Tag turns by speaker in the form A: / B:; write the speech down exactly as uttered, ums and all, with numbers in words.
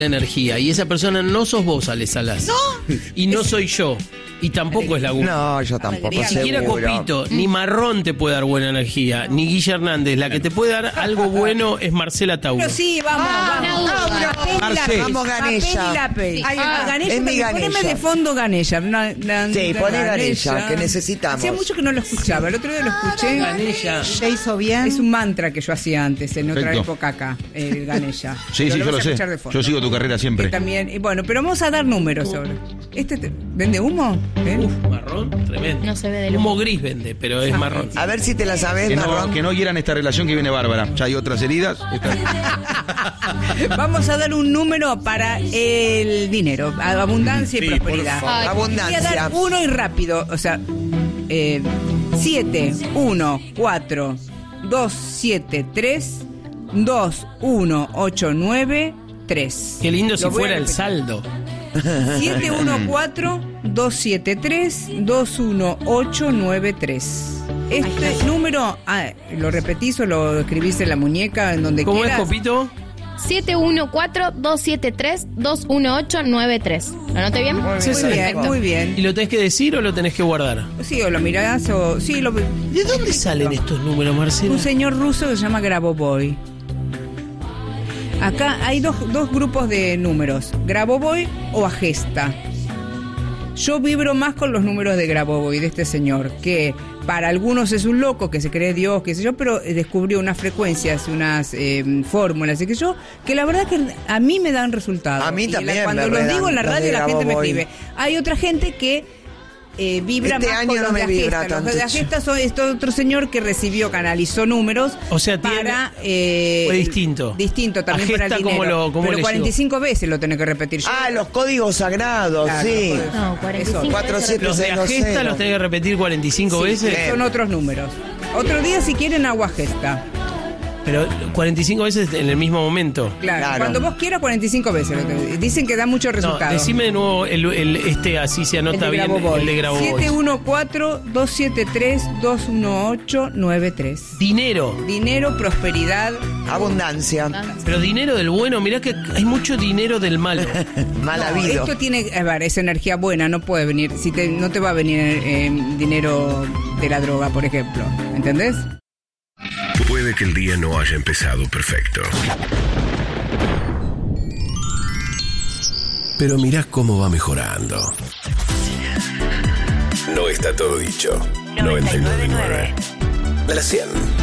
A: energía y esa persona no sos vos, Ale Salas.
B: No.
A: Y no soy yo. Y tampoco es la Gu.
C: No, yo tampoco,
A: Ni siquiera Copito, ni Marrón te puede dar buena energía, ni Guilla Hernández. La que te puede dar algo bueno es Marcela Tauro.
B: Pero sí, vamos,
D: Ah,
B: vamos.
D: no,
B: Vamos,
D: no,
B: Papel y lápiz.
C: Vamos, Ganella.
B: Papel y lápiz. Ay,
D: Ah,
B: Ganella,
C: es mi
B: poneme
C: Ganella.
B: de fondo Ganella. Una- una-
C: Sí,
B: una
C: poné Ganella, que necesitamos.
B: Hacía mucho que no lo escuchaba. El otro día lo escuché.
A: Ganella.
E: ¿Te hizo bien?
B: Es un mantra que yo hacía antes, en otra
F: Perfecto.
B: época acá, el Ganella.
F: Sí,
B: Pero
F: sí, yo
B: vas
F: lo
B: a
F: sé.
B: escuchar de fondo.
F: Yo sigo tu carrera siempre.
B: Que también, y bueno, pero vamos a dar números ahora. ¿Este te- vende humo? ¿Eh?
A: Uf, marrón, tremendo.
D: No se ve del
A: Humo
D: humo.
A: gris vende, pero es marrón.
C: A ver si te la sabes,
F: Que no,
C: Marrón.
F: que no hieran esta relación que viene bárbara. Ya hay otras heridas. Esta-
B: Vamos a dar un número para el dinero, abundancia y
G: Sí, por
B: prosperidad.
G: favor.
D: Ay,
C: Abundancia.
B: Voy a dar uno y rápido, o sea, eh, siete, uno, cuatro, dos, siete, tres, dos, uno, ocho, nueve, tres.
A: Qué lindo si
B: Lo voy a
A: fuera el
B: repetir.
A: saldo.
B: siete uno cuatro, dos siete tres, dos uno ocho nueve tres. Este número, ah, ¿lo repetís o lo escribís en la muñeca, en donde
A: ¿Cómo
B: quieras?
A: es, Copito?
D: siete uno cuatro, dos siete tres, dos uno ocho nueve tres. ¿Lo anoté bien?
B: Muy
A: Sí, sí.
B: bien,
D: Perfecto.
B: muy
A: ¿Y
B: bien.
A: lo tenés que decir o lo tenés que guardar?
B: Sí, o lo mirás o... Sí, lo...
A: ¿De dónde salen estos números, Marcela?
B: Un señor ruso que se llama Grabovoi. Acá hay dos, dos grupos de números, Grabovoi o Agesta. Yo vibro más con los números de Grabovoi, de este señor, que para algunos es un loco, que se cree Dios, qué sé yo, pero descubrió unas frecuencias, unas eh, fórmulas, y que yo, que la verdad que a mí me dan resultados.
C: A mí
B: Y la-
C: también
B: cuando
C: me
B: los
C: redan
B: digo en la
C: los
B: radio
C: de
B: la gente me
C: Grabovoi.
B: escribe. Hay otra gente que eh, vibra
C: Este
B: más
C: año
B: con
C: no
B: los
C: me
B: de
C: vibra
B: Agesta. Los
C: tanto.
B: de Agesta son este otro señor que recibió, canalizó números
A: O sea, tiene-
B: para... eh,
A: fue distinto.
B: Distinto también
A: Agesta,
B: para el
A: ¿cómo
B: dinero.
A: lo- cómo
B: pero
A: le
B: cuarenta y cinco veces lo tenés que repetir. Yo-
C: Ah, los códigos sagrados,
B: Claro,
C: sí.
B: pues.
D: No, cuarenta y cinco.
C: cuatro siete
A: Los de
C: seis dos
A: Agesta
C: cero.
A: los tenés que repetir cuarenta y cinco veces.
B: Son otros números. Otro día, si quieren, agua gesta.
A: Pero cuarenta y cinco veces en el mismo momento.
B: Claro.
C: Claro.
B: Cuando vos quieras, cuarenta y cinco veces. lo tenés. Dicen que da mucho
A: No,
B: resultado.
A: decime de nuevo el, el- este, así se anota
B: El de
A: bien,
B: Grabovoi.
A: el de Grabovoi.
B: siete uno cuatro, dos siete tres, dos uno ocho nueve tres.
A: Dinero.
B: Dinero, prosperidad.
C: Abundancia.
A: Pero dinero del bueno, mirá que hay mucho dinero del malo.
C: Mal
B: No,
C: habido.
B: esto tiene, a ver, es energía buena, no puede venir, si te, no te va a venir eh, dinero de la droga, por ejemplo, ¿entendés?
H: Puede que el día no haya empezado perfecto. Pero mirá cómo va mejorando. No está todo dicho. noventa y nueve punto nueve. De la cien.